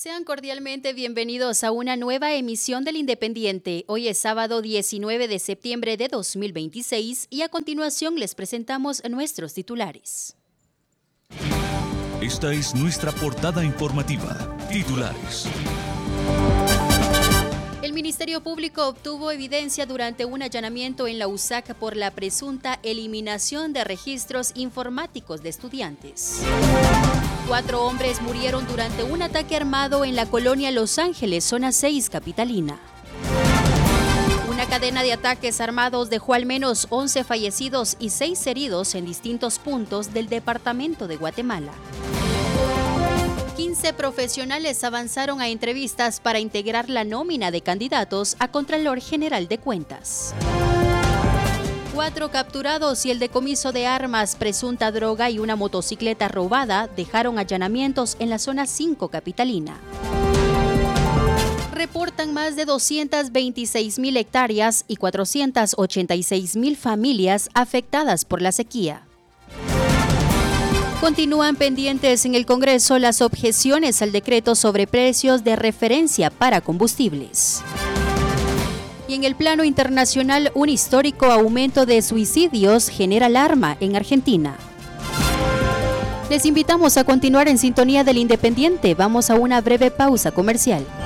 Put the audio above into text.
Sean cordialmente bienvenidos a una nueva emisión del Independiente. Hoy es sábado 19 de septiembre de 2026 y a continuación les presentamos nuestros titulares. Esta es nuestra portada informativa. Titulares. El Ministerio Público obtuvo evidencia durante un allanamiento en la USAC por la presunta eliminación de registros informáticos de estudiantes. 4 hombres murieron durante un ataque armado en la colonia Los Ángeles, zona 6 capitalina. Una cadena de ataques armados dejó al menos 11 fallecidos y 6 heridos en distintos puntos del departamento de Guatemala. 15 profesionales avanzaron a entrevistas para integrar la nómina de candidatos a Contralor General de Cuentas. 4 capturados y el decomiso de armas, presunta droga y una motocicleta robada dejaron allanamientos en la zona 5 capitalina. Reportan más de 226,000 hectáreas y 486,000 familias afectadas por la sequía. Continúan pendientes en el Congreso las objeciones al decreto sobre precios de referencia para combustibles. Y en el plano internacional, un histórico aumento de suicidios genera alarma en Argentina. Les invitamos a continuar en sintonía del Independiente. Vamos a una breve pausa comercial.